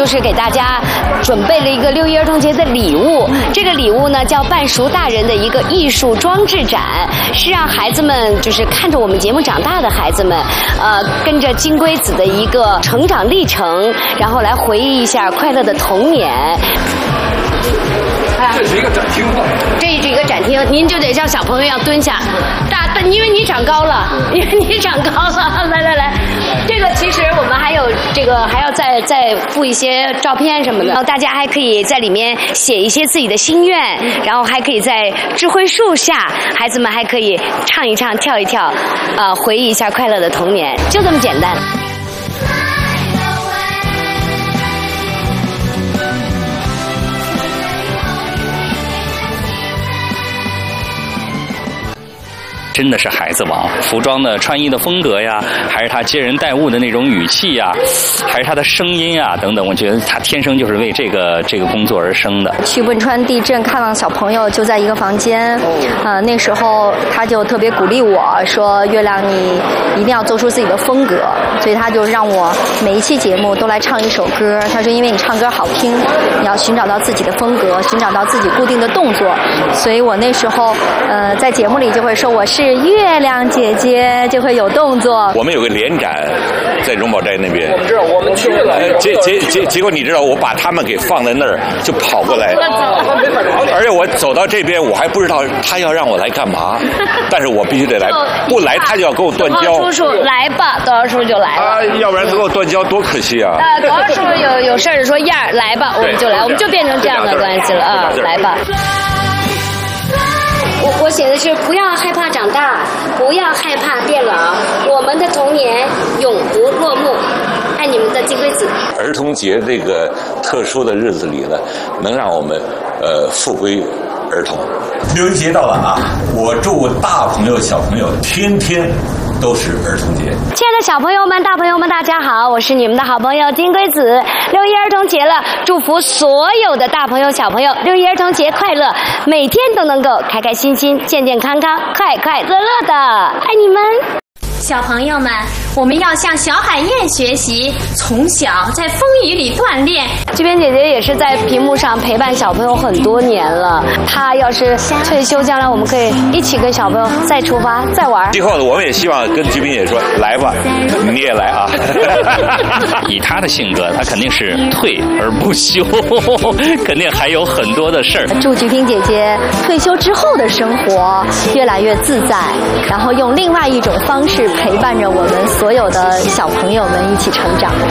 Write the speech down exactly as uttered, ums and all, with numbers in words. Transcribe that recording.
就是给大家准备了一个六一儿童节的礼物。这个礼物呢叫半熟大人的一个艺术装置展，是让孩子们就是看着我们节目长大的孩子们，呃，跟着金龟子的一个成长历程，然后来回忆一下快乐的童年。 这是一个展厅吧？ 这是一个展厅，您就得像小朋友一样蹲下，大，因为你长高了，因为你长高了，来来来，这个其实我们还有这个还要再再附一些照片什么的，然后大家还可以在里面写一些自己的心愿，然后还可以在智慧树下，孩子们还可以唱一唱、跳一跳，呃，回忆一下快乐的童年，就这么简单。 真的是孩子王，服装的穿衣的风格呀，还是他接人待物的那种语气呀，还是他的声音啊等等，我觉得他天生就是为这个这个工作而生的。 去汶川地震看到小朋友就在一个房间，呃，那时候他就特别鼓励我说：“月亮，你一定要做出自己的风格。”所以他就让我每一期节目都来唱一首歌。他说：“因为你唱歌好听，你要寻找到自己的风格，寻找到自己固定的动作。”所以我那时候呃在节目里就会说我是月亮姐姐，就会有动作。 我们有个联展在荣宝斋那边， 我们知道，我们去了。 结结结结果你知道，我把他们给放在那儿，就跑过来，而且我走到这边，我还不知道他要让我来干嘛，但是我必须得来，不来他就要给我断交。 叔叔来吧，多少叔叔就来了。 啊，要不然他给我断交多可惜啊！ 呃，多少叔叔有有事儿说燕儿来吧，我们就来，我们就变成这样的关系了啊，来吧。我我写的是不要害怕长大，不要害怕变老，我们的童年永不落幕。爱你们的金龟子。 儿童节这个特殊的日子里呢，能让我们呃复归儿童。 六一节到了啊！我祝大朋友小朋友天天都是儿童节。 亲爱的小朋友们、大朋友们，大家好，我是你们的好朋友金龟子。六一儿童节了，祝福所有的大朋友、小朋友六一儿童节快乐，每天都能够开开心心、健健康康、快快乐乐的，爱你们！ 小朋友们，我们要向小海燕学习，从小在风雨里锻炼。 这边姐姐也是在屏幕上陪伴小朋友很多年了，她要是退休，将来我们可以一起跟小朋友再出发、再玩。 今后呢，我们也希望跟鞠萍姐说，来吧，你也来啊！ 以他的性格，他肯定是退而不休，肯定还有很多的事儿。 祝鞠萍姐姐退休之后的生活越来越自在，然后用另外一种方式陪伴着我们所有的小朋友们一起成长。